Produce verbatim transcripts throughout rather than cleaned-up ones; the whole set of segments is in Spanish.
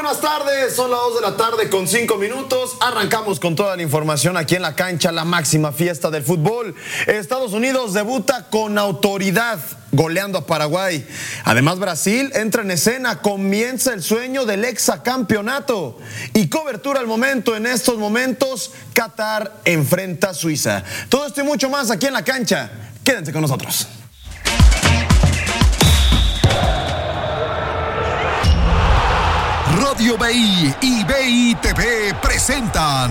buenas tardes, son las dos de la tarde con cinco minutos. Arrancamos con toda la información aquí en la cancha, la máxima fiesta del fútbol. Estados Unidos debuta con autoridad, goleando a Paraguay. Además, Brasil entra en escena, comienza el sueño del hexacampeonato. Y cobertura al momento, en estos momentos, Qatar enfrenta a Suiza. Todo esto y mucho más aquí en la cancha. Quédense con nosotros. Radio B I y B I T V presentan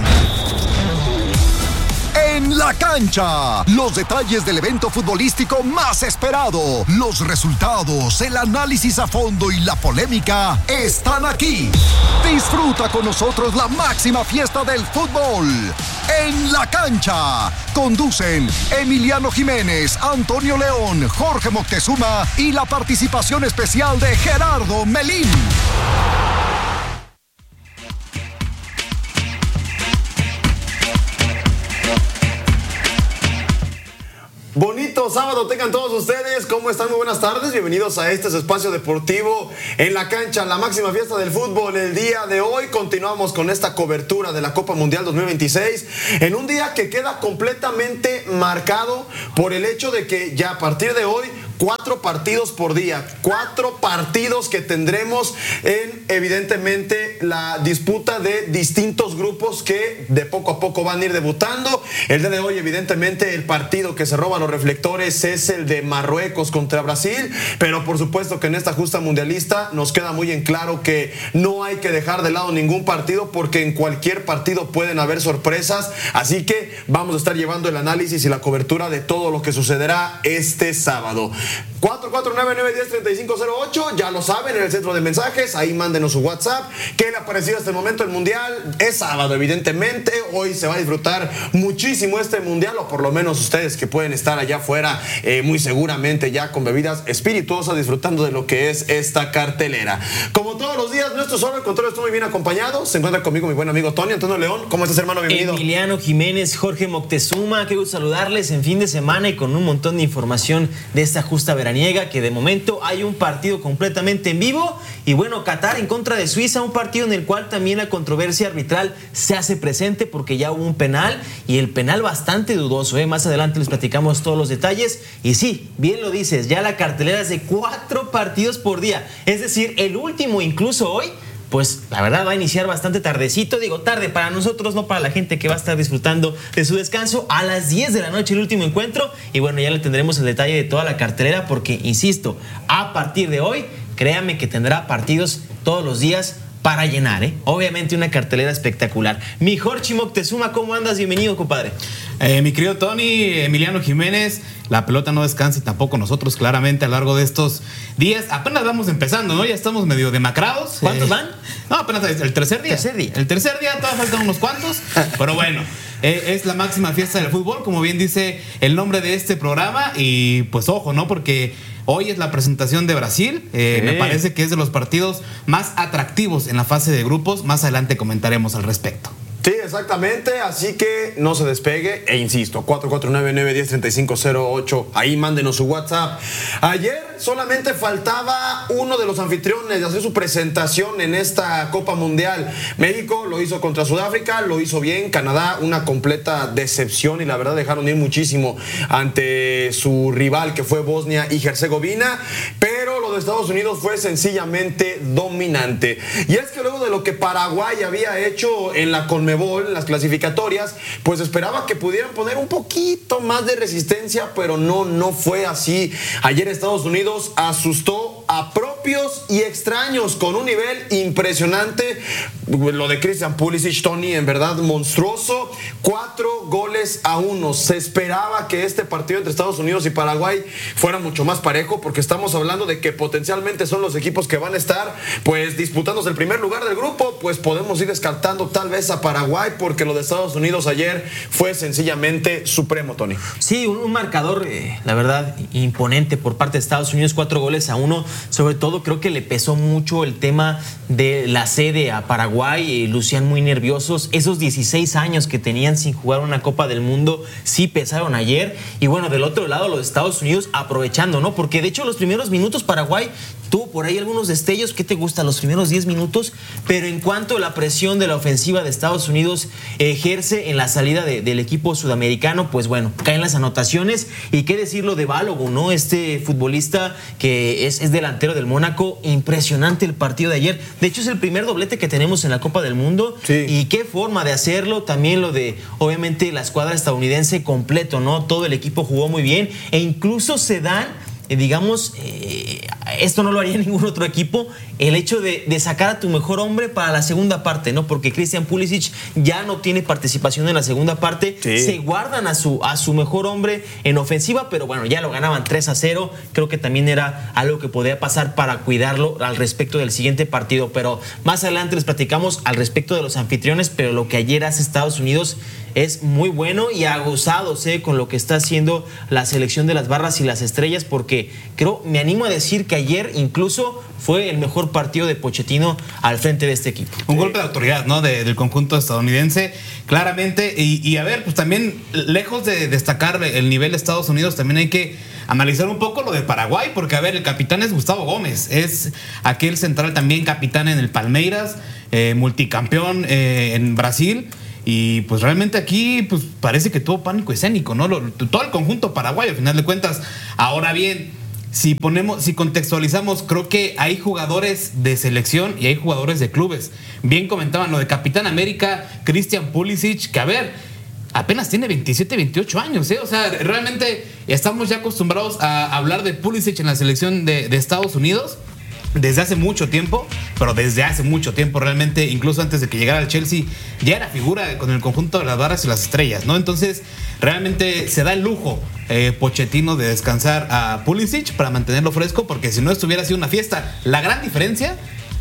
En la Cancha, los detalles del evento futbolístico más esperado, los resultados, el análisis a fondo y la polémica están aquí. Disfruta con nosotros la máxima fiesta del fútbol. En la Cancha, conducen Emiliano Jiménez, Antonio León, Jorge Moctezuma y la participación especial de Gerardo Melín. Bonito sábado tengan todos ustedes. ¿Cómo están? Muy buenas tardes. Bienvenidos a este espacio deportivo En la Cancha, la máxima fiesta del fútbol. El día de hoy continuamos con esta cobertura de la Copa Mundial dos mil veintiséis en un día que queda completamente marcado por el hecho de que ya a partir de hoy cuatro partidos por día, cuatro partidos que tendremos en, evidentemente, la disputa de distintos grupos que de poco a poco van a ir debutando. El día de hoy, evidentemente, el partido que se roba los reflectores es el de Marruecos contra Brasil, pero por supuesto que en esta justa mundialista nos queda muy en claro que no hay que dejar de lado ningún partido, porque en cualquier partido pueden haber sorpresas, así que vamos a estar llevando el análisis y la cobertura de todo lo que sucederá este sábado. cuatro cuatro nueve nueve uno cero tres cinco cero ocho, ya lo saben, en el centro de mensajes, ahí mándenos su WhatsApp. ¿Qué le ha parecido hasta el momento el Mundial? Es sábado, evidentemente, hoy se va a disfrutar muchísimo este Mundial, o por lo menos ustedes que pueden estar allá afuera, eh, muy seguramente ya con bebidas espirituosas, disfrutando de lo que es esta cartelera. Como todos los días, nuestro solo el control está muy bien acompañado. Se encuentra conmigo mi buen amigo Tony Antonio León. ¿Cómo estás, hermano? Bienvenido. Emiliano Jiménez, Jorge Moctezuma, qué gusto saludarles en fin de semana y con un montón de información de esta justa veraniega, que de momento hay un partido completamente en vivo. Y bueno, Qatar en contra de Suiza, un partido en el cual también la controversia arbitral se hace presente porque ya hubo un penal, y el penal bastante dudoso, ¿eh? Más adelante les platicamos todos los detalles. Y sí, bien lo dices, ya la cartelera es de cuatro partidos por día, es decir, el último incluso hoy, pues la verdad va a iniciar bastante tardecito. Digo tarde para nosotros, no para la gente que va a estar disfrutando de su descanso. A las diez de la noche el último encuentro. Y bueno, ya le tendremos el detalle de toda la cartelera, porque, insisto, a partir de hoy, créanme que tendrá partidos todos los días para llenar, ¿eh? Obviamente una cartelera espectacular. Mi Jorge Moctezuma, ¿cómo andas? Bienvenido, compadre. Eh, mi querido Tony, Emiliano Jiménez, la pelota no descansa y tampoco nosotros, claramente, a lo largo de estos días. Apenas vamos empezando, ¿no? Ya estamos medio demacrados. ¿Cuántos eh, van? No, apenas el tercer día. Tercer día. El tercer día, todavía faltan unos cuantos, pero bueno. Eh, es la máxima fiesta del fútbol, como bien dice el nombre de este programa. Y pues ojo, ¿no? Porque hoy es la presentación de Brasil. Eh, sí. Me parece que es de los partidos más atractivos en la fase de grupos. Más adelante comentaremos al respecto. Sí, exactamente, así que no se despegue, e insisto, cuatro cuatro nueve nueve uno cero tres cinco cero ocho, ahí mándenos su WhatsApp. Ayer solamente faltaba uno de los anfitriones de hacer su presentación en esta Copa Mundial. México lo hizo contra Sudáfrica, lo hizo bien. Canadá, una completa decepción, y la verdad dejaron ir muchísimo ante su rival, que fue Bosnia y Herzegovina, pero lo de Estados Unidos fue sencillamente dominante. Y es que luego de lo que Paraguay había hecho en la Conmebol, en las clasificatorias, pues esperaba que pudieran poner un poquito más de resistencia, pero no, no fue así. Ayer Estados Unidos asustó a propios y extraños con un nivel impresionante. Lo de Christian Pulisic, Tony, en verdad monstruoso. Cuatro goles a uno. Se esperaba que este partido entre Estados Unidos y Paraguay fuera mucho más parejo, porque estamos hablando de que potencialmente son los equipos que van a estar pues disputándose el primer lugar del grupo. Pues podemos ir descartando tal vez a Paraguay, porque lo de Estados Unidos ayer fue sencillamente supremo, Tony. Sí, un, un marcador, eh, la verdad, imponente por parte de Estados Unidos, cuatro goles a uno. Sobre todo creo que le pesó mucho el tema de la sede a Paraguay. Eh, lucían muy nerviosos. Esos dieciséis años que tenían sin jugar una Copa del Mundo sí pesaron ayer. Y bueno, del otro lado los Estados Unidos aprovechando, ¿no? Porque de hecho los primeros minutos Paraguay tuvo por ahí algunos destellos. ¿Qué te gusta? Los primeros diez minutos, pero en cuanto a la presión de la ofensiva de Estados Unidos ejerce en la salida de, del equipo sudamericano, pues bueno, caen las anotaciones. Y qué decirlo de Balogun, ¿no? Este futbolista que es, es delantero del Mónaco, impresionante el partido de ayer. De hecho, es el primer doblete que tenemos en la Copa del Mundo. Sí. Y qué forma de hacerlo. También lo de, obviamente, la escuadra estadounidense completo, ¿no? Todo el equipo jugó muy bien e incluso se dan, eh, digamos, eh, esto no lo haría ningún otro equipo, el hecho de, de sacar a tu mejor hombre para la segunda parte, ¿no? Porque Christian Pulisic ya no tiene participación en la segunda parte, sí. Se guardan a su, a su mejor hombre en ofensiva, pero bueno, ya lo ganaban tres a cero, creo que también era algo que podía pasar para cuidarlo al respecto del siguiente partido, pero más adelante les platicamos al respecto de los anfitriones, pero lo que ayer hace Estados Unidos es muy bueno y agozados ¿eh? con lo que está haciendo la selección de las barras y las estrellas, porque creo, me animo a decir que ayer incluso fue el mejor partido de Pochettino al frente de este equipo. Un golpe de autoridad, ¿no? De, del conjunto estadounidense, claramente. Y, y a ver, pues también, lejos de destacar el nivel de Estados Unidos, también hay que analizar un poco lo de Paraguay, porque a ver, el capitán es Gustavo Gómez, es aquel central también capitán en el Palmeiras, eh, multicampeón eh, en Brasil. Y pues realmente aquí pues parece que tuvo pánico escénico, ¿no? Lo, todo el conjunto paraguayo, al final de cuentas. Ahora bien, si ponemos, si contextualizamos, creo que hay jugadores de selección y hay jugadores de clubes. Bien comentaban lo de Capitán América, Christian Pulisic, que a ver, apenas tiene veintisiete, veintiocho años, ¿eh? O sea, realmente estamos ya acostumbrados a hablar de Pulisic en la selección de, de Estados Unidos desde hace mucho tiempo, pero desde hace mucho tiempo realmente, incluso antes de que llegara al Chelsea, ya era figura con el conjunto de las barras y las estrellas, ¿no? Entonces, realmente se da el lujo eh, Pochettino de descansar a Pulisic para mantenerlo fresco, porque si no estuviera sido una fiesta. La gran diferencia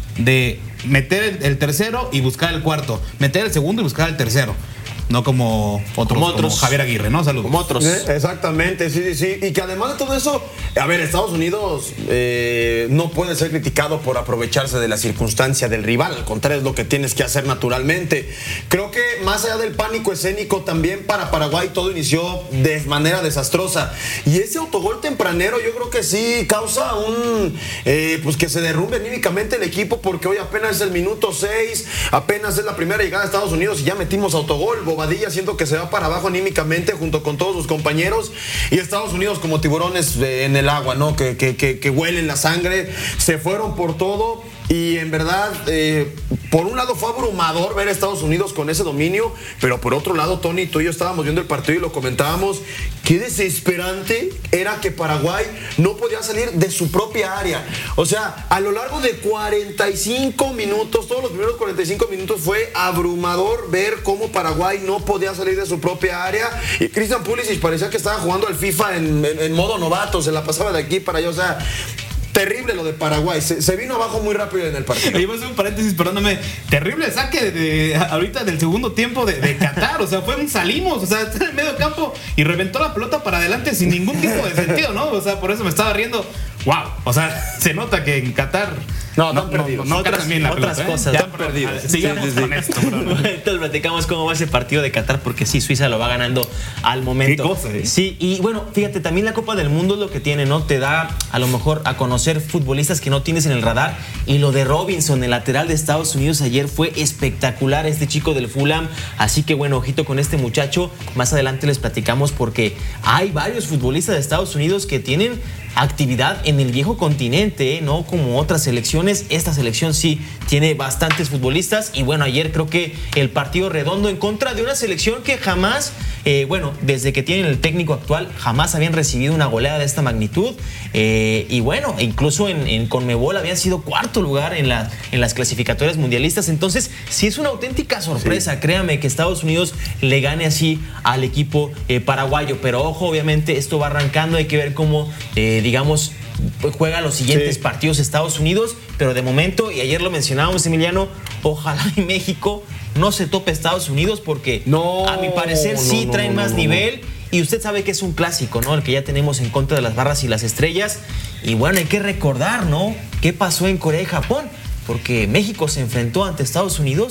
de meter el, el tercero y buscar el cuarto, meter el segundo y buscar el tercero. No como otros, como otros, como Javier Aguirre, ¿no? Saludos. Como otros. Eh, exactamente, sí, sí, sí. Y que además de todo eso, a ver, Estados Unidos eh, no puede ser criticado por aprovecharse de la circunstancia del rival. Al contrario, es lo que tienes que hacer naturalmente. Creo que más allá del pánico escénico, también para Paraguay todo inició de manera desastrosa. Y ese autogol tempranero, yo creo que sí causa un. Eh, pues que se derrumbe anímicamente el equipo, porque hoy apenas es el minuto seis, apenas es la primera llegada de Estados Unidos y ya metimos autogol. Bobadilla siento que se va para abajo anímicamente junto con todos sus compañeros, y Estados Unidos como tiburones en el agua, ¿no? Que, que, que, que huelen la sangre, se fueron por todo. Y en verdad, eh, por un lado fue abrumador ver a Estados Unidos con ese dominio, pero por otro lado, Tony, tú y yo estábamos viendo el partido y lo comentábamos, qué desesperante era que Paraguay no podía salir de su propia área. O sea, a lo largo de cuarenta y cinco minutos, todos los primeros cuarenta y cinco minutos fue abrumador ver cómo Paraguay no podía salir de su propia área, y Christian Pulisic parecía que estaba jugando al FIFA en, en, en modo novato, se la pasaba de aquí para allá, o sea... Terrible lo de Paraguay, se, se vino abajo muy rápido en el partido. Y voy a hacer un paréntesis, perdóname. Terrible saque de, de, ahorita del segundo tiempo de, de Qatar. O sea, fue un salimos, o sea, está en el medio campo y reventó la pelota para adelante sin ningún tipo de sentido, ¿no? O sea, por eso me estaba riendo. Wow, o sea, se nota que en Qatar no, no, no, no, no otras, bien la otras pelota, cosas. ¿eh? Ya han perdido. Sigamos sí, sí, con sí. esto. Entonces platicamos cómo va ese partido de Qatar, porque sí, Suiza lo va ganando al momento. ¿Qué cosa, eh? Sí, y bueno, fíjate, también la Copa del Mundo es lo que tiene, ¿no? Te da a lo mejor a conocer futbolistas que no tienes en el radar, y lo de Robinson, el lateral de Estados Unidos ayer, fue espectacular, este chico del Fulham. Así que bueno, ojito con este muchacho. Más adelante les platicamos, porque hay varios futbolistas de Estados Unidos que tienen actividad en el viejo continente, ¿eh? No como otras selecciones. Esta selección sí tiene bastantes futbolistas, y bueno, ayer creo que el partido redondo en contra de una selección que jamás, eh, bueno, desde que tienen el técnico actual, jamás habían recibido una goleada de esta magnitud, eh, y bueno, incluso en, en Conmebol habían sido cuarto lugar en, la, en las clasificatorias mundialistas. Entonces sí es una auténtica sorpresa, sí. Créame, que Estados Unidos le gane así al equipo eh, paraguayo, pero ojo, obviamente esto va arrancando, hay que ver cómo eh, digamos, juega los siguientes sí. partidos Estados Unidos, pero de momento, y ayer lo mencionábamos, Emiliano, ojalá y México no se tope a Estados Unidos, porque no, a mi parecer no, sí no, traen no, más no, nivel, no. Y usted sabe que es un clásico, ¿no? El que ya tenemos en contra de las barras y las estrellas. Y bueno, hay que recordar, ¿no? ¿Qué pasó en Corea y Japón? Porque México se enfrentó ante Estados Unidos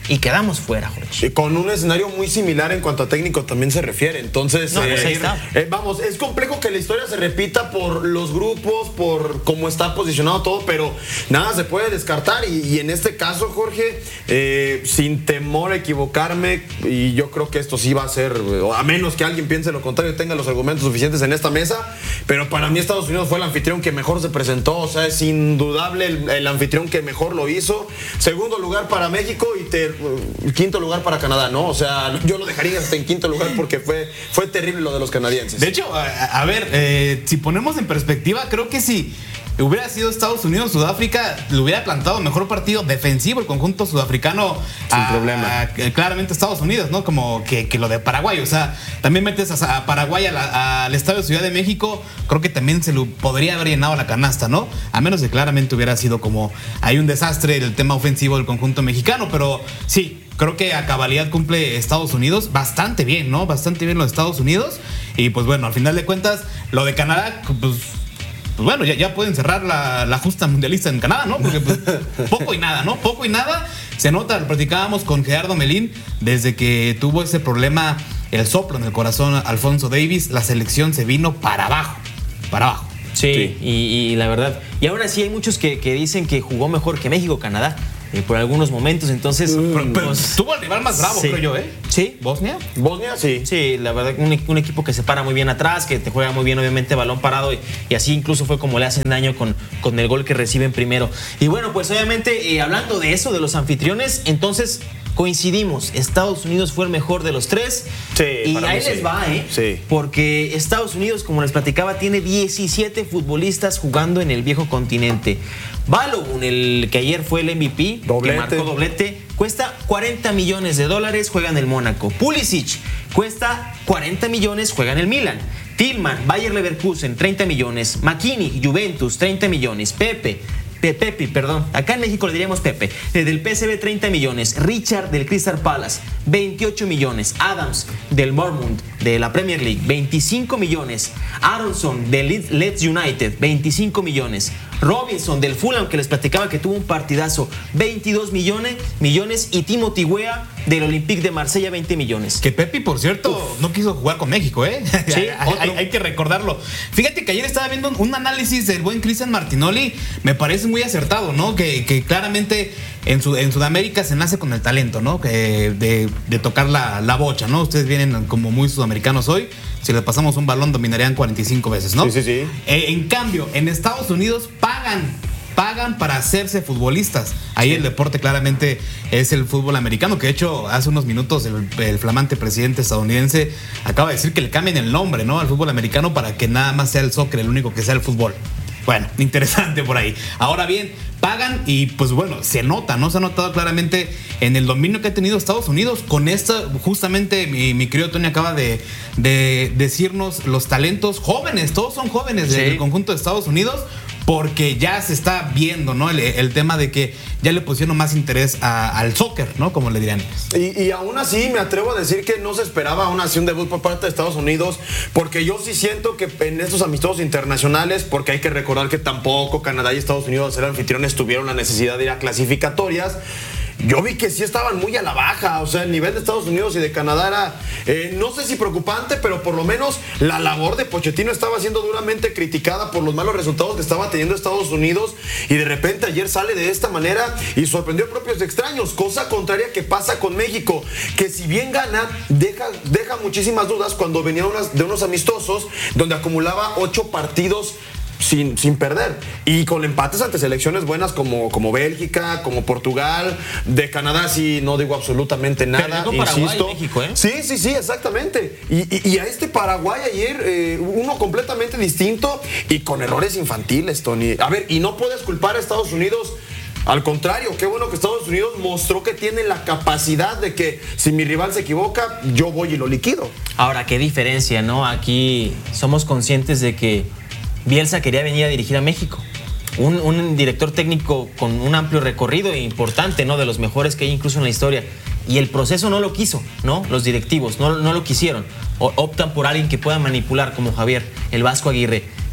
y quedamos fuera, Jorge. Con un escenario muy similar en cuanto a técnico también se refiere. Entonces, no, eh, pues ahí está. Eh, vamos, es complejo que la historia se repita por los grupos, por cómo está posicionado todo, pero nada se puede descartar. Y, y en este caso, Jorge, eh, sin temor a equivocarme, y yo creo que esto sí va a ser, a menos que alguien piense lo contrario y tenga los argumentos suficientes en esta mesa, pero para mí Estados Unidos fue el anfitrión que mejor se presentó. O sea, es indudable el, el anfitrión que mejor lo hizo. Segundo lugar para México y ter, quinto lugar para Canadá, ¿no? O sea, yo lo dejaría hasta en quinto lugar porque fue, fue terrible lo de los canadienses. De hecho, a, a ver, eh, si ponemos en perspectiva, creo que si hubiera sido Estados Unidos, Sudáfrica, le hubiera plantado mejor partido defensivo el conjunto sudafricano. Sin a, problema. A, a, claramente Estados Unidos, ¿no? Como que, que lo de Paraguay. O sea, también metes a, a Paraguay a la, al Estadio Ciudad de México, creo que también se lo podría haber llenado la canasta, ¿no? A menos que claramente hubiera sido como hay un desastre el tema ofensivo del conjunto mexicano, pero sí. Creo que a cabalidad cumple Estados Unidos bastante bien, ¿no? Bastante bien los Estados Unidos. Y pues bueno, al final de cuentas, lo de Canadá, pues, pues bueno, ya, ya pueden cerrar la, la justa mundialista en Canadá, ¿no? Porque pues, poco y nada, ¿no? Poco y nada. Se nota, lo platicábamos con Gerardo Melín, desde que tuvo ese problema, el soplo en el corazón Alfonso Davies, la selección se vino para abajo, para abajo. Sí, sí. Y, y la verdad, y ahora sí hay muchos que, que dicen que jugó mejor que México, Canadá. Eh, por algunos momentos, entonces pero, pero pues, tuvo el rival más bravo, sí. creo yo, ¿eh? Sí. ¿Bosnia? Bosnia, sí. Sí, la verdad, un, un equipo que se para muy bien atrás, que te juega muy bien, obviamente, balón parado, y, y así incluso fue como le hacen daño con, con el gol que reciben primero. Y bueno, pues obviamente, eh, hablando de eso, de los anfitriones, entonces coincidimos, Estados Unidos fue el mejor de los tres. Sí, y para ahí mí les sí. va, ¿eh? Sí. Porque Estados Unidos, como les platicaba, tiene diecisiete futbolistas jugando en el viejo continente. Balogun, el que ayer fue el M V P, doblete. que marcó doblete, cuesta cuarenta millones de dólares, juega en el Mónaco. Pulisic cuesta cuarenta millones, juega en el Milan. Tillman, Bayer Leverkusen, treinta millones. McKinney, Juventus, treinta millones. Pepe, Pepe, perdón, acá en México le diríamos Pepe, del P S V, treinta millones. Richard del Crystal Palace, veintiocho millones. Adams del Bournemouth de la Premier League, veinticinco millones. Aronson del Leeds United, veinticinco millones. Robinson del Fulham, que les platicaba que tuvo un partidazo, veintidós millones, millones. Y Timothy Weah del Olympique de Marsella, veinte millones. Que Pepe, por cierto, Uf. no quiso jugar con México, ¿eh? Sí, hay, hay, hay que recordarlo. Fíjate que ayer estaba viendo un análisis del buen Cristian Martinoli, me parece muy acertado, ¿no? Que, que claramente en, su, en Sudamérica se nace con el talento, ¿no? Que de, de tocar la, la bocha, ¿no? Ustedes vienen como muy sudamericanos hoy. Si les pasamos un balón, dominarían cuarenta y cinco veces, ¿no? Sí, sí, sí. Eh, en cambio, en Estados Unidos pagan. Pagan para hacerse futbolistas. Ahí sí. El deporte claramente es el fútbol americano, que de hecho hace unos minutos el, el flamante presidente estadounidense acaba de decir que le cambien el nombre, ¿no? Al fútbol americano para que nada más sea el soccer, el único que sea el fútbol. Bueno, interesante por ahí. Ahora bien, pagan y pues bueno, se nota, ¿no? Se ha notado claramente en el dominio que ha tenido Estados Unidos. Con esta, justamente mi, mi querido Tony acaba de, de decirnos los talentos jóvenes, todos son jóvenes sí. del conjunto de Estados Unidos. Porque ya se está viendo, ¿no? El, el tema de que ya le pusieron más interés a, al soccer, ¿no? Como le dirían. Y, y aún así me atrevo a decir que no se esperaba aún así un debut por parte de Estados Unidos, porque yo sí siento que en estos amistosos internacionales, porque hay que recordar que tampoco Canadá y Estados Unidos, al ser anfitriones, tuvieron la necesidad de ir a clasificatorias. Yo vi que sí estaban muy a la baja, o sea, el nivel de Estados Unidos y de Canadá era, eh, no sé si preocupante, pero por lo menos la labor de Pochettino estaba siendo duramente criticada por los malos resultados que estaba teniendo Estados Unidos, y de repente ayer sale de esta manera y sorprendió a propios extraños, cosa contraria que pasa con México, que si bien gana, deja, deja muchísimas dudas cuando venía unas, de unos amistosos donde acumulaba ocho partidos Sin, sin perder, y con empates ante selecciones buenas como, como Bélgica, como Portugal. De Canadá sí no digo absolutamente nada, con insisto. Paraguay, México, ¿eh? Sí, sí, sí, exactamente. Y, y, y a este Paraguay ayer, eh, uno completamente distinto y con errores infantiles, Tony. A ver, y no puedes culpar a Estados Unidos. Al contrario, qué bueno que Estados Unidos mostró que tiene la capacidad de que si mi rival se equivoca, yo voy y lo liquido. Ahora, qué diferencia, ¿no? Aquí somos conscientes de que Bielsa quería venir a dirigir a México. Un, un director técnico con un amplio recorrido e importante, ¿no? De los mejores que hay incluso en la historia. Y el proceso no lo quiso, ¿no? Los directivos no, no lo quisieron. O, optan por alguien que pueda manipular, como Javier, el Vasco Aguirre,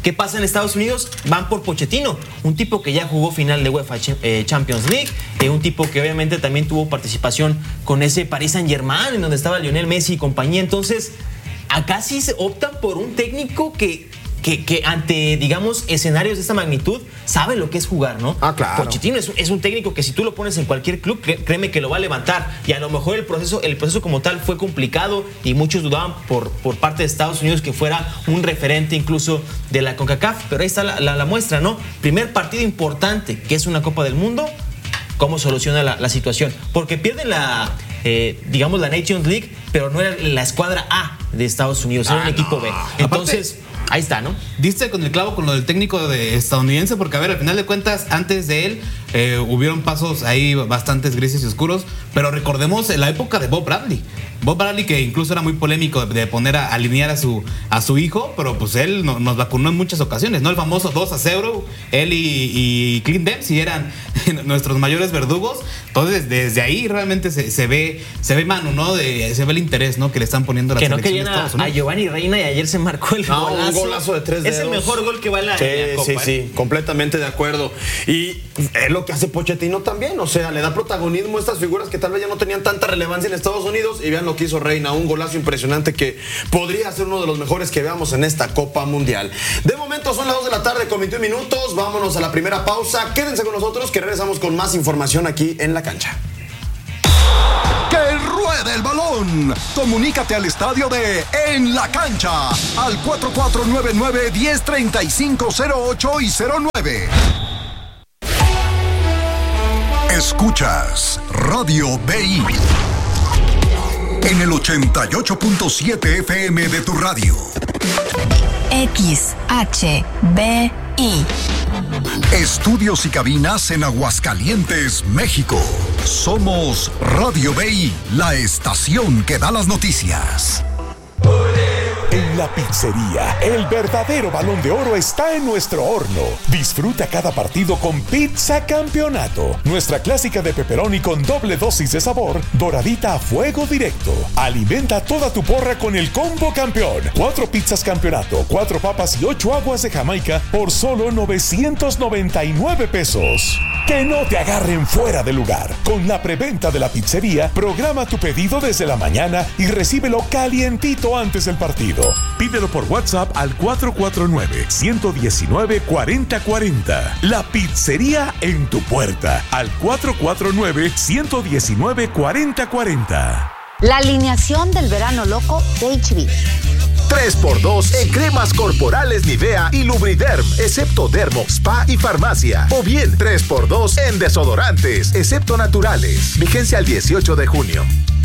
¿Qué pasa en Estados Unidos? Van por Pochettino, un tipo que ya jugó final de UEFA Champions League, eh, un tipo que obviamente también tuvo participación con ese Paris Saint-Germain, en donde estaba Lionel Messi y compañía. Entonces, acá sí se optan por un técnico que... Que, que ante, digamos, escenarios de esta magnitud, sabe lo que es jugar, ¿no? Ah, claro. Pochettino es, es un técnico que si tú lo pones en cualquier club, cre, créeme que lo va a levantar. Y a lo mejor el proceso, el proceso como tal fue complicado y muchos dudaban por, por parte de Estados Unidos que fuera un referente incluso de la CONCACAF. Pero ahí está la, la, la muestra, ¿no? Primer partido importante, que es una Copa del Mundo, cómo soluciona la, la situación. Porque pierden la... Eh, digamos la Nations League, pero no era la escuadra A de Estados Unidos, era ah, un equipo no. B. Entonces... Aparte, ahí está, ¿no? Diste con el clavo con lo del técnico de estadounidense, porque a ver, al final de cuentas, antes de él, eh, hubieron pasos ahí bastantes grises y oscuros, pero recordemos la época de Bob Bradley. Bob Bradley, que incluso era muy polémico de poner a alinear a su, a su hijo, pero pues él no, nos vacunó en muchas ocasiones, ¿no? El famoso dos a cero, él y, y Clint Dempsey eran nuestros mayores verdugos. Entonces, desde ahí realmente se, se ve, se ve mano, ¿no? De, se ve el interés, ¿no? Que le están poniendo a la que selección no de Estados Unidos. A Giovanni Reina y ayer se marcó el no, golazo. un golazo de tres dedos. Es el mejor gol que va en la, sí, en la Copa. Sí, ¿eh? sí, completamente de acuerdo. Y es lo que hace Pochettino también, o sea, le da protagonismo a estas figuras que tal vez ya no tenían tanta relevancia en Estados Unidos y vean lo que hizo Reina, un golazo impresionante que podría ser uno de los mejores que veamos en esta Copa Mundial. De momento son las dos de la tarde con veintiún minutos, vámonos a la primera pausa, quédense con nosotros que regresamos con más información aquí en La Cancha. ¡Que ruede el balón! Comunícate al estadio de En La Cancha al cuatro cuatro nueve nueve, uno cero tres cinco cero ocho y cero nueve. Escuchas Radio B I en el ochenta y ocho punto siete F M de tu radio. X H B I. Estudios y cabinas en Aguascalientes, México. Somos Radio B I, la estación que da las noticias. En la pizzería, el verdadero Balón de Oro está en nuestro horno. Disfruta cada partido con Pizza Campeonato, nuestra clásica de pepperoni con doble dosis de sabor, doradita a fuego directo. Alimenta toda tu porra con el combo campeón. Cuatro pizzas Campeonato, cuatro papas y ocho aguas de Jamaica por solo novecientos noventa y nueve pesos. Que no te agarren fuera de lugar. Con la preventa de la pizzería, programa tu pedido desde la mañana y recíbelo calientito antes del partido. Pídelo por WhatsApp al cuatro cuatro nueve, uno uno nueve, cuatro cero cuatro cero. La pizzería en tu puerta al cuatro cuatro nueve, uno uno nueve, cuatro cero cuatro cero. La alineación del verano loco de H B. tres por dos en cremas corporales Nivea y Lubriderm, excepto Dermo, Spa y Farmacia. O bien tres por dos en desodorantes, excepto naturales. Vigencia al dieciocho de junio.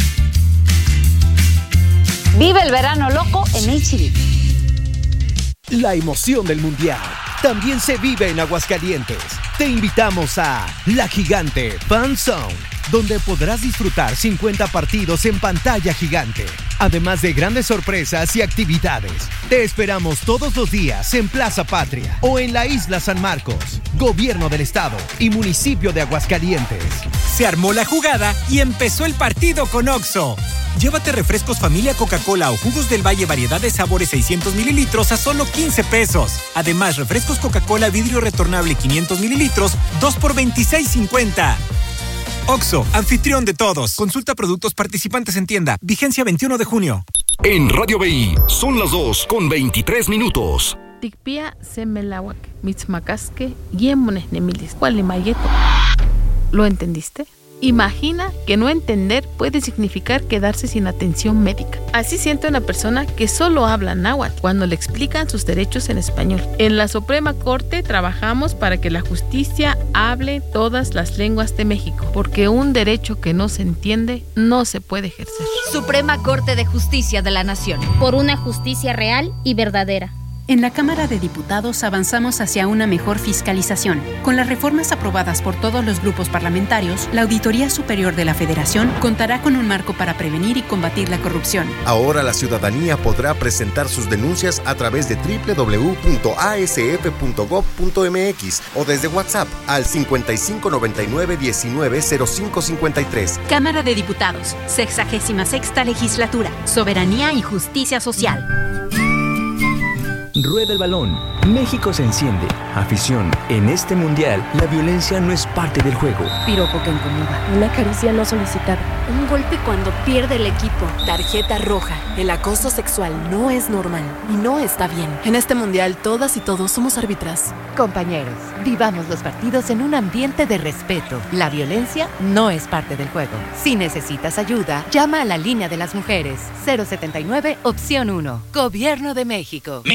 Vive el verano loco en H B. La emoción del Mundial también se vive en Aguascalientes. Te invitamos a La Gigante Fan Zone, donde podrás disfrutar cincuenta partidos en pantalla gigante, además de grandes sorpresas y actividades. Te esperamos todos los días en Plaza Patria o en la Isla San Marcos, Gobierno del Estado y Municipio de Aguascalientes. Se armó la jugada y empezó el partido con Oxxo. Llévate refrescos familia Coca-Cola o jugos del Valle variedad de sabores seiscientos mililitros a solo quince pesos. Además, refrescos Coca-Cola vidrio retornable quinientos mililitros, dos por veintiséis cincuenta. Oxxo, anfitrión de todos. Consulta productos participantes en tienda. Vigencia veintiuno de junio. En Radio B I son las dos con veintitrés minutos. Tikpia semelawak, mitzmacasque, yemones nemilis, cualimayeto. ¿Lo entendiste? Imagina que no entender puede significar quedarse sin atención médica. Así siente una persona que solo habla náhuatl cuando le explican sus derechos en español. En la Suprema Corte trabajamos para que la justicia hable todas las lenguas de México, porque un derecho que no se entiende no se puede ejercer. Suprema Corte de Justicia de la Nación. Por una justicia real y verdadera. En la Cámara de Diputados avanzamos hacia una mejor fiscalización. Con las reformas aprobadas por todos los grupos parlamentarios, la Auditoría Superior de la Federación contará con un marco para prevenir y combatir la corrupción. Ahora la ciudadanía podrá presentar sus denuncias a través de doble u doble u doble u punto a s f punto gob punto m x o desde WhatsApp al cincuenta y cinco noventa y nueve diecinueve cero cinco cincuenta y tres. Cámara de Diputados, sexagésima sexta Legislatura, Soberanía y Justicia Social. Rueda el balón. México se enciende. Afición. En este mundial, la violencia no es parte del juego. Piropo que incomoda. Una caricia no solicitada. Un golpe cuando pierde el equipo. Tarjeta roja. El acoso sexual no es normal y no está bien. En este mundial, todas y todos somos árbitras. Compañeros, vivamos los partidos en un ambiente de respeto. La violencia no es parte del juego. Si necesitas ayuda, llama a la línea de las mujeres. cero setenta y nueve, opción uno. Gobierno de México.